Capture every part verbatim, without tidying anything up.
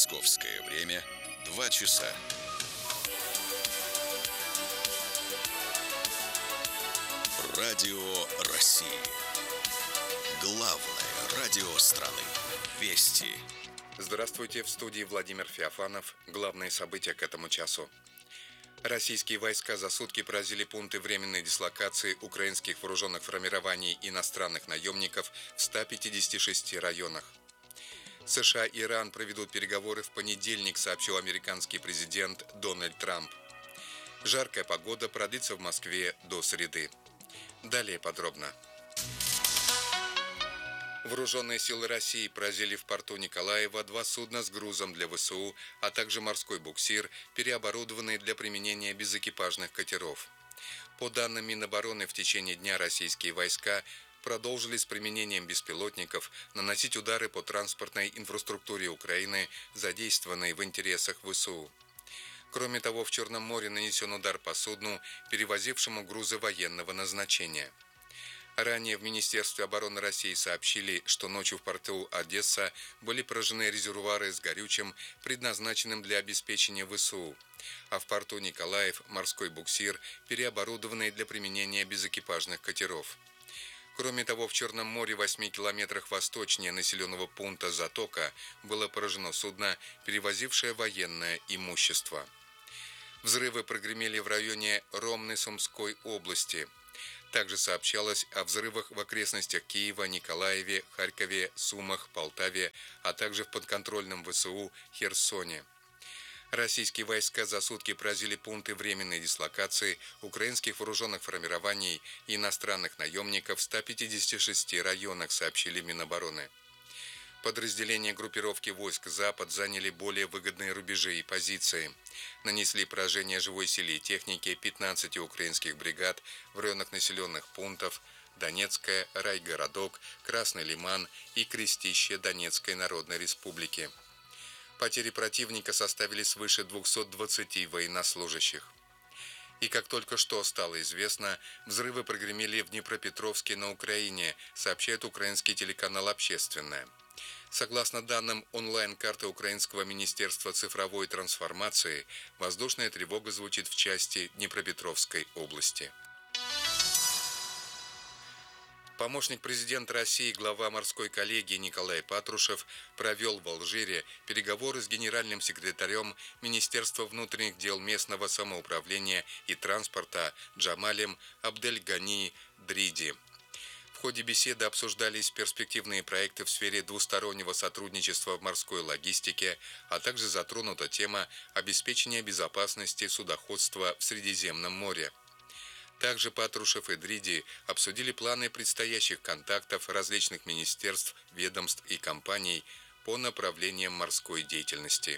Московское время два часа. Радио России. Главное радио страны. Вести. Здравствуйте, в студии Владимир Феофанов. Главные события к этому часу. Российские войска за сутки поразили пункты временной дислокации украинских вооруженных формирований иностранных наемников в ста пятидесяти шести районах. США и Иран проведут переговоры в понедельник, сообщил американский президент Дональд Трамп. Жаркая погода продлится в Москве до среды. Далее подробно. Вооруженные силы России поразили в порту Николаева два судна с грузом для ВСУ, а также морской буксир, переоборудованные для применения безэкипажных катеров. По данным Минобороны, в течение дня российские войска продолжили с применением беспилотников наносить удары по транспортной инфраструктуре Украины, задействованной в интересах ВСУ. Кроме того, в Черном море нанесен удар по судну, перевозившему грузы военного назначения. Ранее в Министерстве обороны России сообщили, что ночью в порту Одесса были поражены резервуары с горючим, предназначенным для обеспечения ВСУ, а в порту Николаев морской буксир, переоборудованный для применения безэкипажных катеров. Кроме того, в Черном море в восьми километрах восточнее населенного пункта Затока было поражено судно, перевозившее военное имущество. Взрывы прогремели в районе Ромны Сумской области. Также сообщалось о взрывах в окрестностях Киева, Николаеве, Харькове, Сумах, Полтаве, а также в подконтрольном ВСУ Херсоне. Российские войска за сутки поразили пункты временной дислокации украинских вооруженных формирований и иностранных наемников в ста пятидесяти шести районах, сообщили Минобороны. Подразделения группировки войск «Запад» заняли более выгодные рубежи и позиции. Нанесли поражение живой силе и технике пятнадцати украинских бригад в районах населенных пунктов Донецкая, Райгородок, Красный Лиман и Крестище Донецкой Народной Республики. Потери противника составили свыше двухсот двадцати военнослужащих. И как только что стало известно, взрывы прогремели в Днепропетровске на Украине, сообщает украинский телеканал «Общественное». Согласно данным онлайн-карты Украинского министерства цифровой трансформации, воздушная тревога звучит в части Днепропетровской области. Помощник президента России, глава морской коллегии Николай Патрушев провел в Алжире переговоры с генеральным секретарем Министерства внутренних дел местного самоуправления и транспорта Джамалем Абдельгани Дриди. В ходе беседы обсуждались перспективные проекты в сфере двустороннего сотрудничества в морской логистике, а также затронута тема обеспечения безопасности судоходства в Средиземном море. Также Патрушев и Дриди обсудили планы предстоящих контактов различных министерств, ведомств и компаний по направлениям морской деятельности.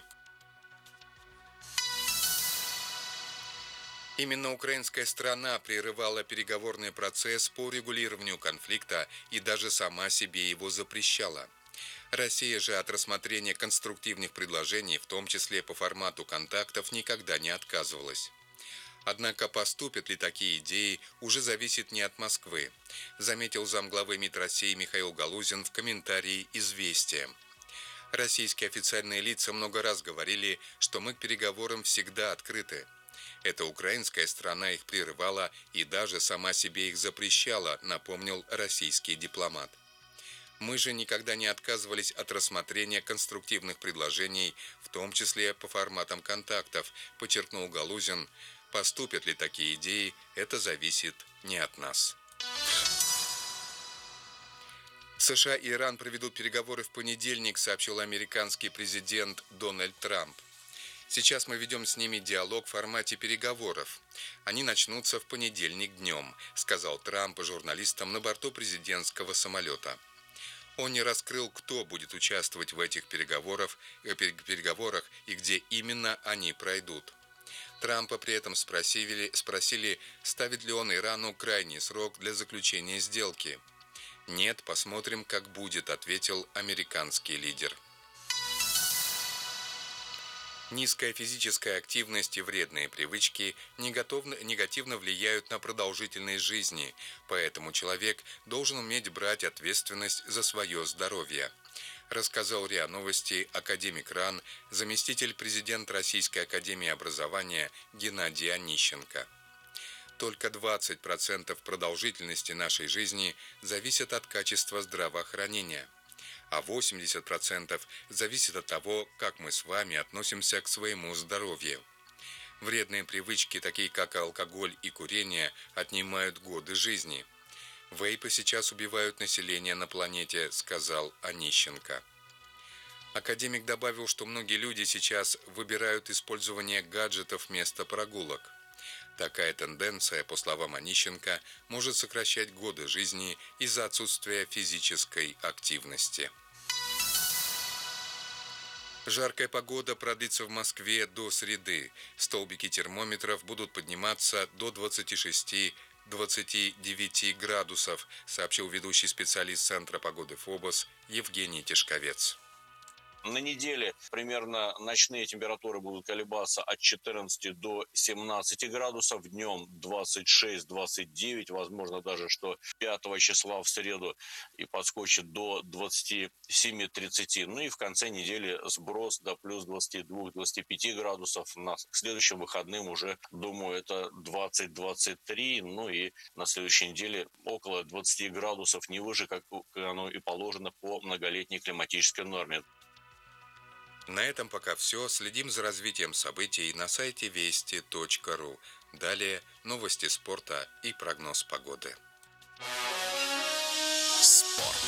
Именно украинская сторона прерывала переговорный процесс по урегулированию конфликта и даже сама себе его запрещала. Россия же от рассмотрения конструктивных предложений, в том числе по формату контактов, никогда не отказывалась. Однако поступят ли такие идеи, уже зависит не от Москвы, заметил замглавы МИД России Михаил Галузин в комментарии «Известия». Российские официальные лица много раз говорили, что мы к переговорам всегда открыты. Это украинская сторона их прерывала и даже сама себе их запрещала, напомнил российский дипломат. Мы же никогда не отказывались от рассмотрения конструктивных предложений, в том числе по форматам контактов, подчеркнул Галузин. Поступят ли такие идеи, это зависит не от нас. США и Иран проведут переговоры в понедельник, сообщил американский президент Дональд Трамп. Сейчас мы ведем с ними диалог в формате переговоров. Они начнутся в понедельник днем, сказал Трамп журналистам на борту президентского самолета. Он не раскрыл, кто будет участвовать в этих переговорах, переговорах и где именно они пройдут. Трампа при этом спросили, спросили, ставит ли он Ирану крайний срок для заключения сделки. «Нет, посмотрим, как будет», — ответил американский лидер. Низкая физическая активность и вредные привычки негативно влияют на продолжительность жизни, поэтому человек должен уметь брать ответственность за свое здоровье. рассказал РИА Новости академик РАН, заместитель президента Российской академии образования Геннадий Онищенко. Только двадцать процентов продолжительности нашей жизни зависит от качества здравоохранения, а восемьдесят процентов зависит от того, как мы с вами относимся к своему здоровью. Вредные привычки, такие как алкоголь и курение, отнимают годы жизни. Вейпы сейчас убивают население на планете, сказал Онищенко. Академик добавил, что многие люди сейчас выбирают использование гаджетов вместо прогулок. Такая тенденция, по словам Онищенко, может сокращать годы жизни из-за отсутствия физической активности. Жаркая погода продлится в Москве до среды. Столбики термометров будут подниматься до двадцати шести — двадцати девяти градусов, сообщил ведущий специалист Центра погоды ФОБОС Евгений Тишковец. На неделе примерно ночные температуры будут колебаться от четырнадцати до семнадцати градусов, днем двадцать шесть — двадцать девять, возможно даже, что пятого числа в среду и подскочит до двадцати семи — тридцати. Ну и в конце недели сброс до плюс двадцати двух — двадцати пяти градусов. На, к следующим выходным уже, думаю, это двадцать — двадцать три, ну и на следующей неделе около двадцати градусов, не выше, как оно и положено по многолетней климатической норме. На этом пока все. Следим за развитием событий на сайте вести точка ру. Далее новости спорта и прогноз погоды. Спорт.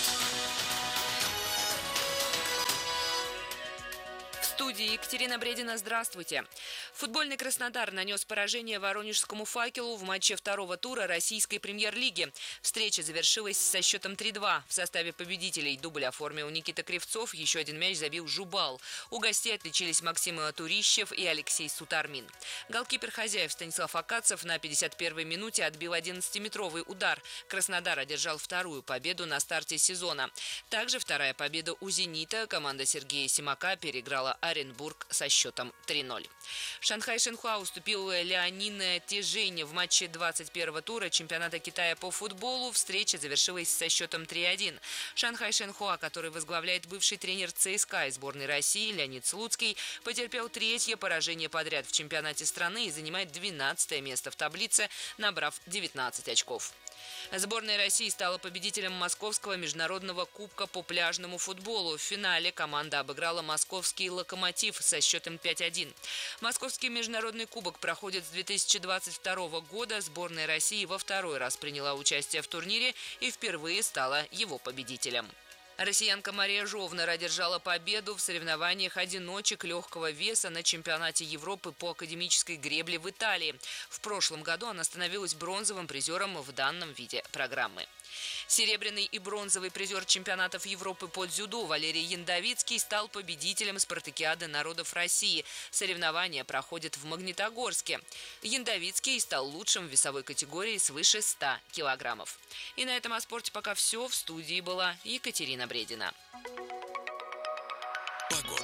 В студии Екатерина Бредина. Здравствуйте. Футбольный Краснодар нанес поражение Воронежскому «Факелу» в матче второго тура российской премьер-лиги. Встреча завершилась со счетом три-два. В составе победителей дубль оформил Никита Кривцов, еще один мяч забил Жубал. У гостей отличились Максим Турищев и Алексей Сутармин. Голкипер хозяев Станислав Акацев на пятьдесят первой минуте отбил одиннадцатиметровый удар. Краснодар одержал вторую победу на старте сезона. Также вторая победа у «Зенита». Команда Сергея Симака переиграла Оренбург со счетом три-ноль. Шанхай Шенхуа уступил Леонин Тежень в матче двадцать первого тура чемпионата Китая по футболу. Встреча завершилась со счетом три-один. Шанхай Шенхуа, который возглавляет бывший тренер ЦСКА и сборной России Леонид Слуцкий, потерпел третье поражение подряд в чемпионате страны и занимает двенадцатое место в таблице, набрав девятнадцать очков. Сборная России стала победителем Московского международного кубка по пляжному футболу. В финале команда обыграла московский «Локомотив» со счетом пять-один. Московский международный кубок проходит с две тысячи двадцать второго года. Сборная России во второй раз приняла участие в турнире и впервые стала его победителем. Россиянка Мария Жовнер одержала победу в соревнованиях одиночек легкого веса на чемпионате Европы по академической гребле в Италии. В прошлом году она становилась бронзовым призером в данном виде программы. Серебряный и бронзовый призер чемпионатов Европы по дзюдо Валерий Яндовицкий стал победителем спартакиады народов России. Соревнования проходят в Магнитогорске. Яндовицкий стал лучшим в весовой категории свыше ста килограммов. И на этом о спорте пока все. В студии была Екатерина Бредина. Погода.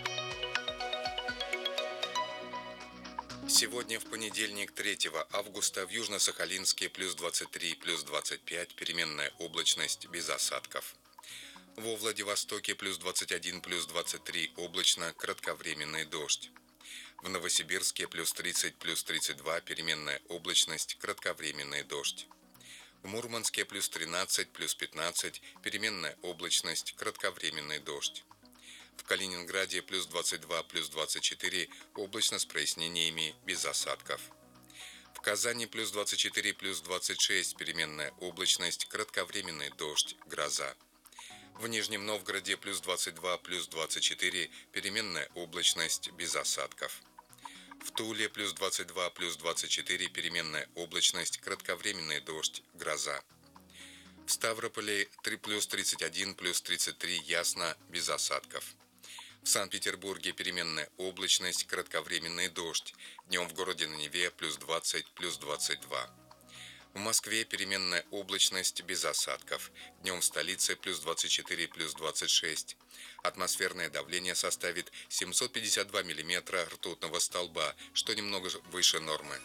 Сегодня в понедельник, третьего августа, в Южно-Сахалинске плюс двадцать три, плюс двадцать пять, переменная облачность без осадков. Во Владивостоке плюс двадцать один, плюс двадцать три, облачно, кратковременный дождь. В Новосибирске плюс тридцать, плюс тридцать два, переменная облачность, кратковременный дождь. В Мурманске плюс тринадцать, плюс пятнадцать, переменная облачность, кратковременный дождь. В Калининграде плюс двадцать два, плюс двадцать четыре, облачно с прояснениями, без осадков. В Казани плюс двадцать четыре, плюс двадцать шесть, переменная облачность, кратковременный дождь, гроза. В Нижнем Новгороде плюс двадцать два, плюс двадцать четыре, переменная облачность, без осадков. В Туле плюс двадцать два, плюс двадцать четыре, переменная облачность, кратковременный дождь, гроза. В Ставрополе плюс тридцать один, плюс тридцать три, ясно, без осадков. В Санкт-Петербурге переменная облачность, кратковременный дождь. Днем в городе на Неве плюс двадцать, плюс двадцать два. В Москве переменная облачность без осадков. Днем в столице плюс двадцать четыре, плюс двадцать шесть. Атмосферное давление составит семьсот пятьдесят два миллиметра ртутного столба, что немного выше нормы.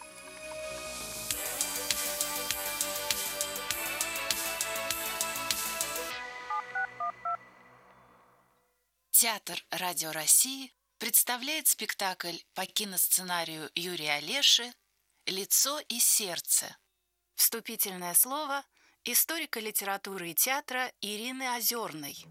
Театр Радио России представляет спектакль по киносценарию Юрия Олеши «Лицо и сердце». Вступительное слово историка литературы и театра Ирины Озерной.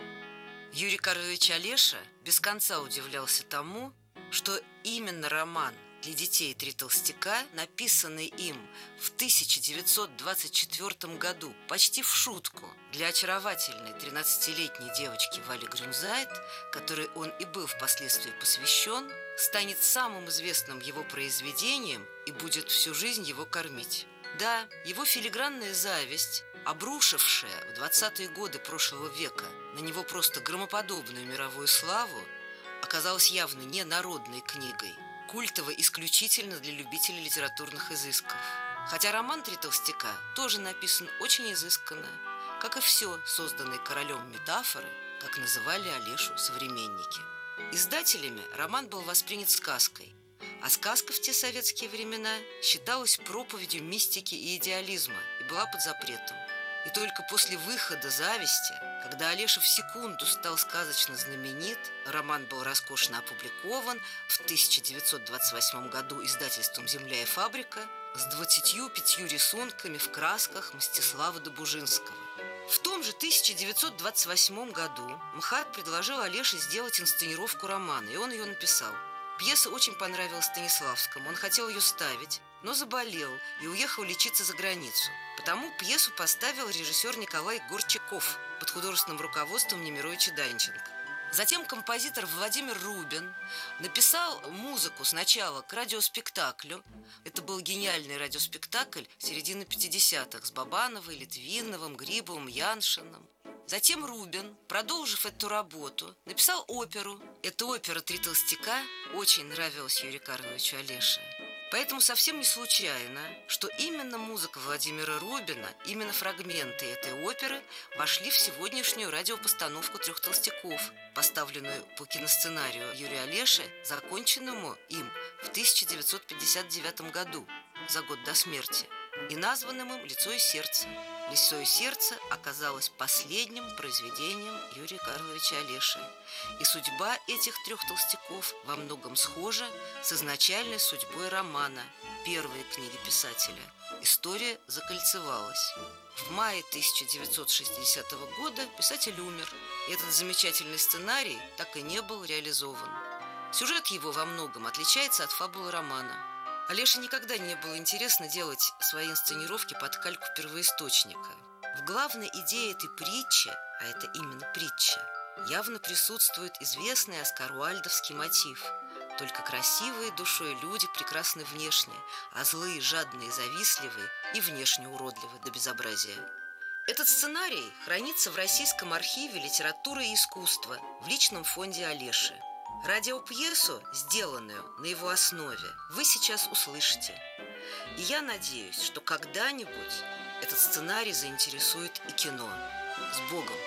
Юрий Карлович Олеша без конца удивлялся тому, что именно роман для детей «Три толстяка», написанный им в тысяча девятьсот двадцать четвёртом году, почти в шутку, для очаровательной тринадцатилетней девочки Вали Грюнзайт, которой он и был впоследствии посвящен, станет самым известным его произведением и будет всю жизнь его кормить. Да, его филигранная зависть, обрушившая в двадцатые годы прошлого века на него просто громоподобную мировую славу, оказалась явно не народной книгой, культовой исключительно для любителей литературных изысков. Хотя роман «Три толстяка» тоже написан очень изысканно, как и все созданное королем метафоры, как называли Олешу современники. Издателями роман был воспринят сказкой, а сказка в те советские времена считалась проповедью мистики и идеализма и была под запретом. И только после выхода «Зависти», когда Олеша в секунду стал сказочно знаменит, роман был роскошно опубликован в тысяча девятьсот двадцать восьмом году издательством «Земля и фабрика» с двадцатью пятью рисунками в красках Мстислава Добужинского. В том же тысяча девятьсот двадцать восьмом году МХАТ предложил Олеше сделать инсценировку романа, и он ее написал. Пьеса очень понравилась Станиславскому, он хотел ее ставить, но заболел и уехал лечиться за границу. Потому пьесу поставил режиссер Николай Горчаков под художественным руководством Немировича Данченко. Затем композитор Владимир Рубин написал музыку сначала к радиоспектаклю. Это был гениальный радиоспектакль середины пятидесятых с Бабановой, Литвиновым, Грибовым, Яншиным. Затем Рубин, продолжив эту работу, написал оперу. Эта опера «Три толстяка» очень нравилась Юрию Карловичу Олеше. Поэтому совсем не случайно, что именно музыка Владимира Рубина, именно фрагменты этой оперы вошли в сегодняшнюю радиопостановку «Трех толстяков», поставленную по киносценарию Юрия Олеши, законченному им в тысяча девятьсот пятьдесят девятом году, за год до смерти, и названным им «Лицо и сердце». «Лицо и сердце» оказалось последним произведением Юрия Карловича Олеши. И судьба этих трех толстяков во многом схожа с изначальной судьбой романа, первой книги писателя. История закольцевалась. В мае тысяча девятьсот шестидесятого года писатель умер, и этот замечательный сценарий так и не был реализован. Сюжет его во многом отличается от фабулы романа. Олеше никогда не было интересно делать свои инсценировки под кальку первоисточника. В главной идее этой притчи, а это именно притча, явно присутствует известный оскаруальдовский мотив. Только красивые душой люди прекрасны внешне, а злые, жадные, завистливые и внешне уродливы до безобразия. Этот сценарий хранится в Российском архиве литературы и искусства в личном фонде Олеши. Радиопьесу, сделанную на его основе, вы сейчас услышите. И я надеюсь, что когда-нибудь этот сценарий заинтересует и кино. С Богом!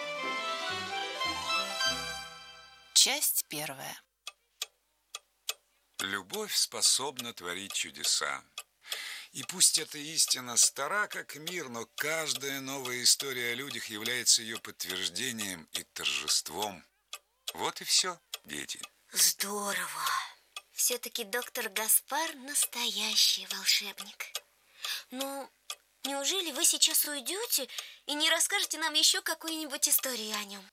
Часть первая. Любовь способна творить чудеса. И пусть эта истина стара, как мир, но каждая новая история о людях является ее подтверждением и торжеством. Вот и все, дети. Здорово. Все-таки доктор Гаспар настоящий волшебник. Ну, неужели вы сейчас уйдете и не расскажете нам еще какую-нибудь историю о нем?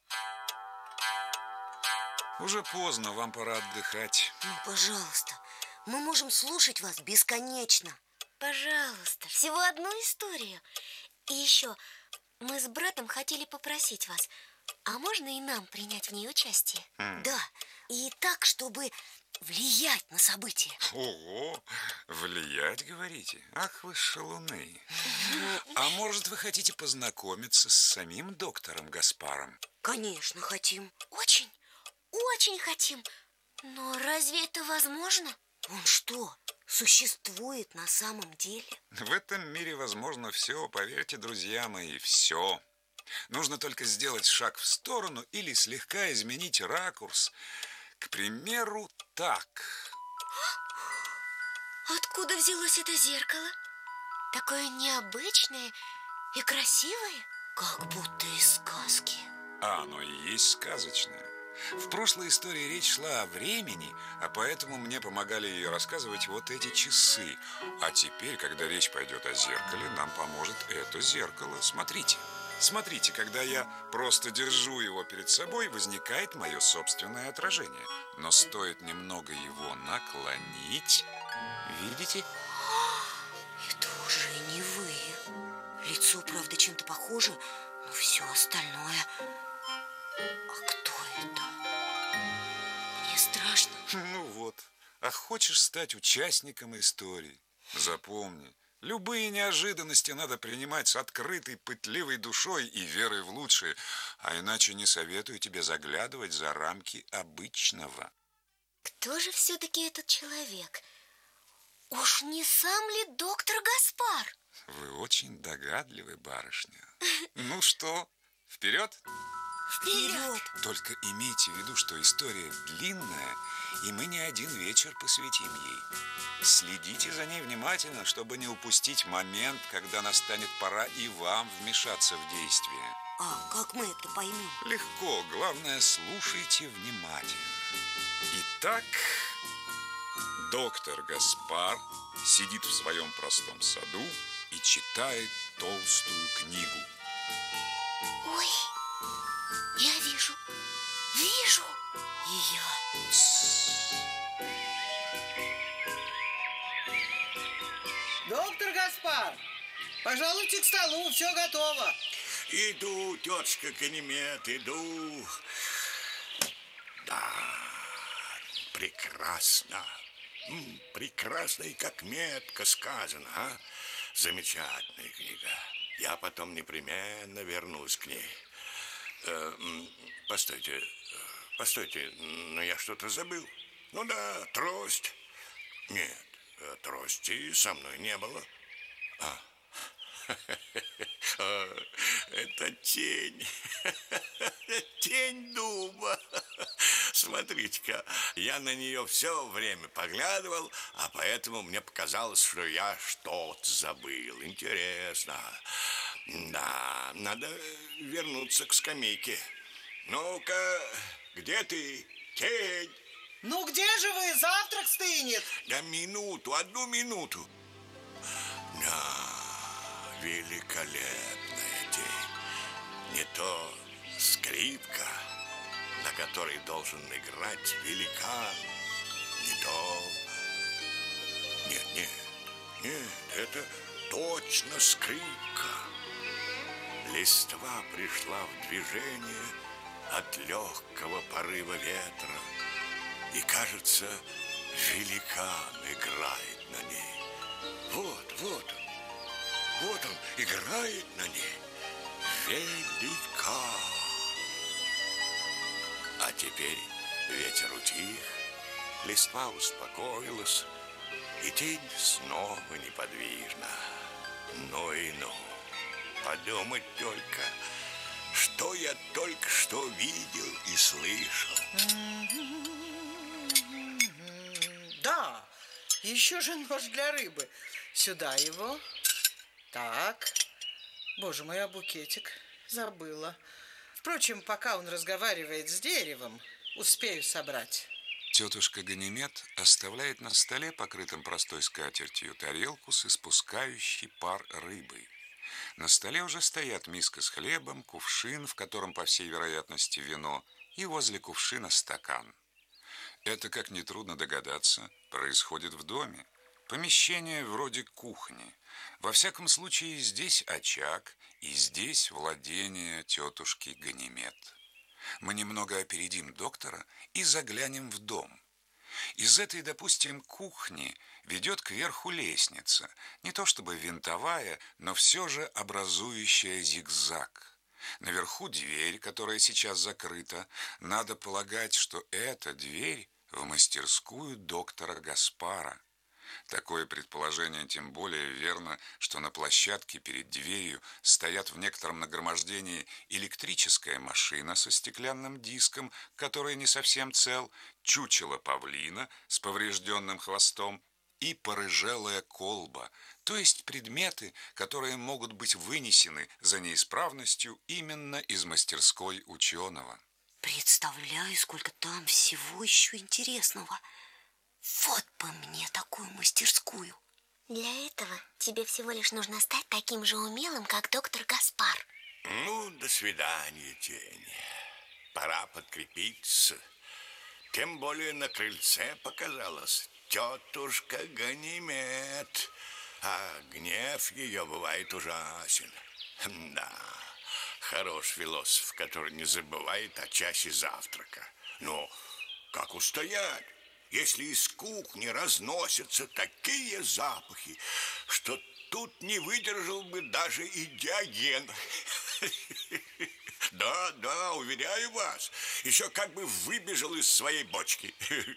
Уже поздно, вам пора отдыхать. Ну, пожалуйста, мы можем слушать вас бесконечно. Пожалуйста, всего одну историю. И еще, мы с братом хотели попросить вас, а можно и нам принять в ней участие? Хм. Да, и так, чтобы влиять на события. Ого, влиять, говорите? Ах вы шалуны. А может, вы хотите познакомиться с самим доктором Гаспаром? Конечно, хотим. Очень, очень хотим. Но разве это возможно? Он что, существует на самом деле? В этом мире возможно все, поверьте, друзья мои, все. Нужно только сделать шаг в сторону или слегка изменить ракурс. К примеру, так. Откуда взялось это зеркало? Такое необычное и красивое, как будто из сказки. А оно и есть сказочное. В прошлой истории речь шла о времени, а поэтому мне помогали ее рассказывать вот эти часы. А теперь, когда речь пойдет о зеркале, нам поможет это зеркало. Смотрите. Смотрите, когда я просто держу его перед собой, возникает мое собственное отражение. Но стоит немного его наклонить. Видите? Это уже не вы. Лицо, правда, чем-то похоже, но все остальное... А кто это? Мне страшно. Ну вот. А хочешь стать участником истории? Запомни. Любые неожиданности надо принимать с открытой, пытливой душой и верой в лучшее, а иначе не советую тебе заглядывать за рамки обычного. Кто же все-таки этот человек? Уж не сам ли доктор Гаспар? Вы очень догадливы, барышня. Ну что, вперед? Вперед! Только имейте в виду, что история длинная, и мы не один вечер посвятим ей. Следите за ней внимательно, чтобы не упустить момент, когда настанет пора и вам вмешаться в действие. А как мы это поймем? Легко, главное, слушайте внимательно. Итак, доктор Гаспар сидит в своем простом саду и читает толстую книгу. Ой, я вижу, вижу ее. Доктор Гаспар, пожалуйте к столу, все готово. Иду, тетушка Ганимед, иду. Да, прекрасно. М, прекрасно и как метко сказано, а? Замечательная книга. Я потом непременно вернусь к ней. Э, м, постойте, постойте, но я что-то забыл. Ну да, трость. Нет, трости со мной не было. А. Это тень. Тень дуба. Смотрите-ка, я на нее все время поглядывал, а поэтому мне показалось, что я что-то забыл. Интересно. Да, надо вернуться к скамейке. Ну-ка, где ты, тень? Ну где же вы? Завтрак стынет. Да минуту, одну минуту. Да, великолепная тень. Не то скрипка, на которой должен играть великан. Не то... Нет, нет, нет, это точно скрипка. Листва пришла в движение от легкого порыва ветра. И, кажется, великан играет на ней. Вот, вот он, вот он играет на ней. Великан. А теперь ветер утих, листва успокоилась, и тень снова неподвижна. Ну и ну, подумать только, что я только что видел и слышал. Да, еще же нож для рыбы. Сюда его. Так. Боже мой, а букетик? Забыла. Впрочем, пока он разговаривает с деревом, успею собрать. Тетушка Ганимед оставляет на столе, покрытом простой скатертью, тарелку с испускающей пар рыбой. На столе уже стоят миска с хлебом, кувшин, в котором, по всей вероятности, вино, и возле кувшина стакан. Это, как нетрудно догадаться, происходит в доме. Помещение вроде кухни. Во всяком случае, здесь очаг, и здесь владение тетушки Ганимед. Мы немного опередим доктора и заглянем в дом. Из этой, допустим, кухни ведет кверху лестница, не то чтобы винтовая, но все же образующая зигзаг. Наверху дверь, которая сейчас закрыта. Надо полагать, что эта дверь в мастерскую доктора Гаспара. Такое предположение тем более верно, что на площадке перед дверью стоят в некотором нагромождении электрическая машина со стеклянным диском, который не совсем цел, чучело павлина с поврежденным хвостом и порыжелая колба, то есть предметы, которые могут быть вынесены за неисправностью именно из мастерской ученого. Представляю, сколько там всего еще интересного. Вот бы мне такую мастерскую. Для этого тебе всего лишь нужно стать таким же умелым, как доктор Гаспар. Ну, до свидания, тень. Пора подкрепиться. Тем более на крыльце показалась тетушка Ганимед. А гнев ее бывает ужасен. Да, хорош философ, который не забывает о часе завтрака. Но как устоять, если из кухни разносятся такие запахи, что тут не выдержал бы даже и Диоген. Да, да, уверяю вас, еще как бы выбежал из своей бочки.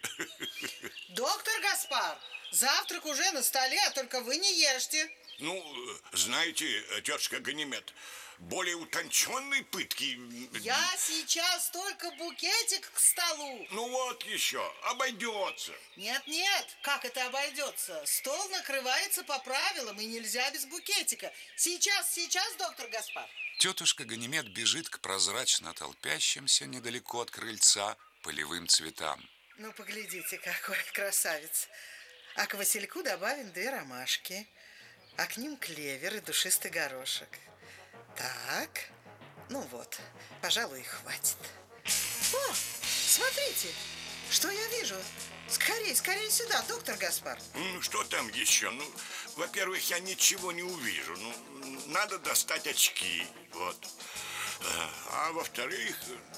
Доктор Гаспар, завтрак уже на столе, а только вы не ешьте. Ну, знаете, тетушка Ганимед, более утонченные пытки... Я сейчас только букетик к столу. Ну вот еще, обойдется. Нет-нет, как это обойдется? Стол накрывается по правилам, и нельзя без букетика. Сейчас, сейчас, доктор Гаспар. Тетушка Ганимед бежит к прозрачно толпящимся недалеко от крыльца полевым цветам. Ну, поглядите, какой красавец. А к васильку добавим две ромашки, а к ним клевер и душистый горошек. Так, ну вот, пожалуй, и хватит. О, смотрите, что я вижу. Скорей, скорей сюда, доктор Гаспар. Ну, что там еще? Ну, во-первых, я ничего не увижу. Ну, надо достать очки, вот. А во-вторых,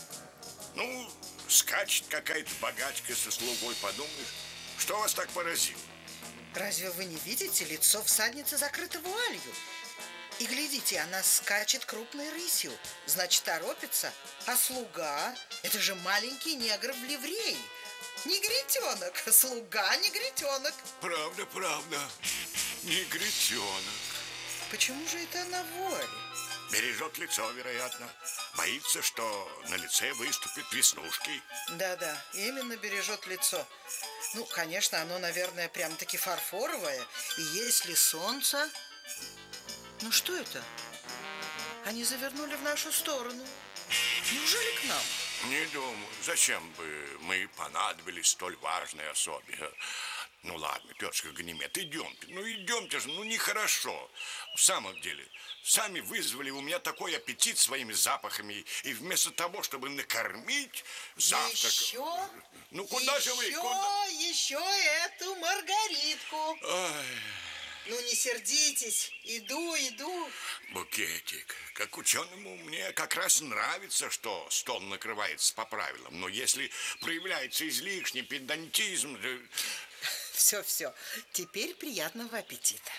ну, скачет какая-то богачка со слугой, подумаешь. Что вас так поразило? Разве вы не видите, лицо всадницы закрыто вуалью? И глядите, она скачет крупной рысью, значит, торопится. А слуга – это же маленький негр в ливреи. Негритенок, слуга негритенок. Правда, правда, негритенок. Почему же это она в вуале? Бережет лицо, вероятно. Боится, что на лице выступят веснушки. Да-да, именно бережет лицо. Ну, конечно, оно, наверное, прям-таки фарфоровое. И если солнце... Ну, что это? Они завернули в нашу сторону. Неужели к нам? Не думаю. Зачем бы мы понадобились столь важной особе? Ну, ладно, тетушка Ганимед, идемте. Ну, идемте же, ну, нехорошо. В самом деле, сами вызвали у меня такой аппетит своими запахами. И вместо того, чтобы накормить завтрак... Еще? Ну, куда еще, же вы? Куда? Еще эту Маргаритку. Ой. Ну, не сердитесь. Иду, иду. Букетик. Как ученому мне как раз нравится, что стол накрывается по правилам. Но если проявляется излишний педантизм... Все, все. Теперь приятного аппетита.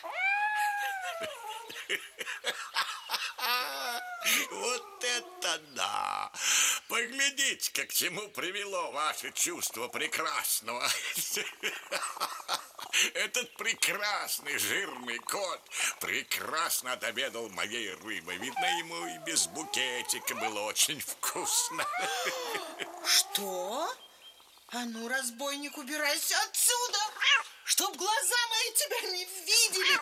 Вот это да! Поглядите, к чему привело ваше чувство прекрасного. Этот прекрасный жирный кот прекрасно отобедал моей рыбой. Видно, ему и без букетика было очень вкусно. Что? А ну, разбойник, убирайся отсюда, чтоб глаза мои тебя не видели,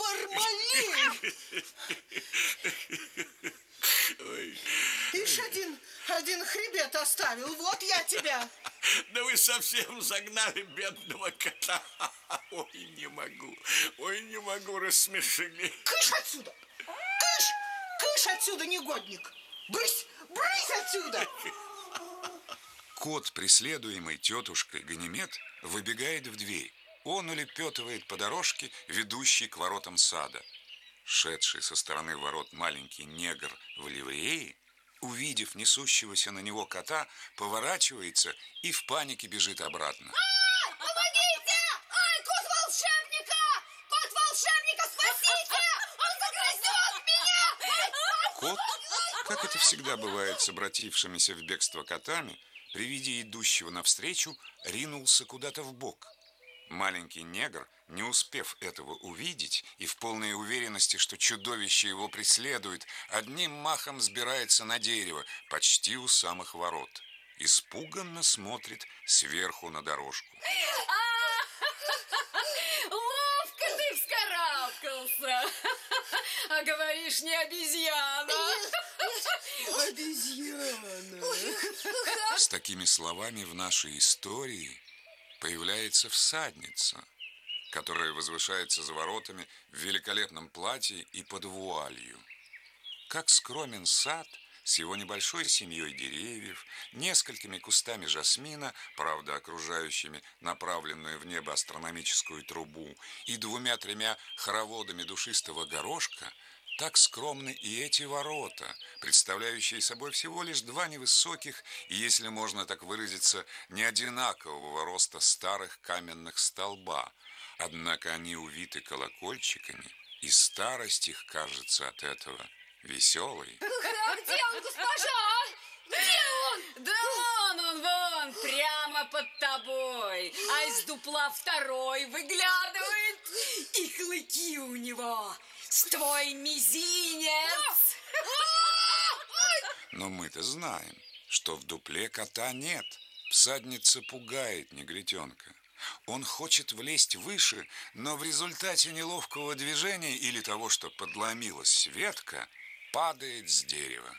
Бармалей! Ишь, один, один хребет оставил, вот я тебя. Да вы совсем загнали бедного кота. Ой, не могу, ой, не могу, рассмешили. Кыш отсюда, кыш, кыш отсюда, негодник. Брысь, брысь отсюда. Кот, преследуемый тетушкой Ганимед, выбегает в дверь. Он улепетывает по дорожке, ведущей к воротам сада. Шедший со стороны ворот маленький негр в ливрее, увидев несущегося на него кота, поворачивается и в панике бежит обратно. А, помогите! Ай, кот волшебника! Кот волшебника, спасите! Он загрызет меня! Кот, как это всегда бывает с обратившимися в бегство котами, при виде идущего навстречу, ринулся куда-то вбок. Маленький негр, не успев этого увидеть и в полной уверенности, что чудовище его преследует, одним махом взбирается на дерево, почти у самых ворот. Испуганно смотрит сверху на дорожку. Ловко ты вскарабкался! Обиделся. А говоришь, не обезьяна. С такими словами в нашей истории появляется всадница, которая возвышается за воротами в великолепном платье и под вуалью. Как скромен сад с его небольшой семьей деревьев, несколькими кустами жасмина, правда, окружающими направленную в небо астрономическую трубу, и двумя-тремя хороводами душистого горошка, так скромны и эти ворота, представляющие собой всего лишь два невысоких и, если можно так выразиться, неодинакового роста старых каменных столба. Однако они увиты колокольчиками, и старость их кажется от этого веселой. А где он, госпожа? Где он? Да вон он, вон, прямо под тобой. А из дупла второй выглядывает. И клыки у него с твой мизинец. Но мы-то знаем, что в дупле кота нет. Всадница пугает негритенка. Он хочет влезть выше, но в результате неловкого движения или того, что подломилась ветка, падает с дерева.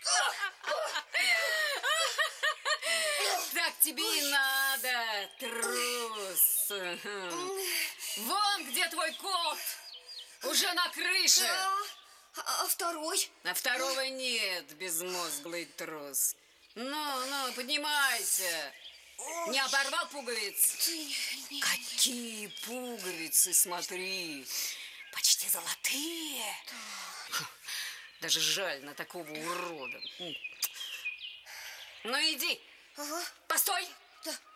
Так тебе и надо, трус. Вон где твой кот. Уже на крыше. Да. А второй? А второго нет, безмозглый трус. Ну, ну, поднимайся. Не оборвал пуговиц? Какие пуговицы, смотри. Почти золотые. Даже жаль на такого урода. Ну, иди. Ага. Постой. Да.